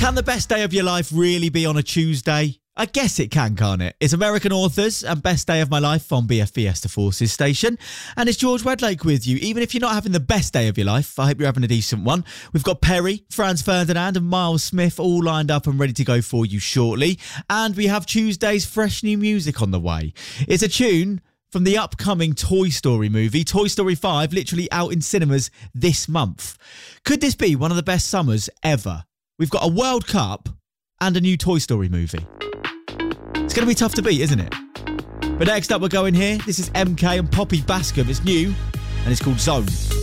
Can the best day of your life really be on a Tuesday? I guess it can, can't it? It's American Authors and Best Day of My Life on BF Fiesta Forces Station. And it's George Wedlake with you. Even if you're not having the best day of your life, I hope you're having a decent one. We've got Perry, Franz Ferdinand and Miles Smith all lined up and ready to go for you shortly. And we have Tuesday's fresh new music on the way. It's a tune from the upcoming Toy Story movie, Toy Story 5, literally out in cinemas this month. Could this be one of the best summers ever? We've got a World Cup and a new Toy Story movie. It's going to be tough to beat, isn't it? But next up, we're going here. This is MK and Poppy Bascom. It's new, and it's called Zone.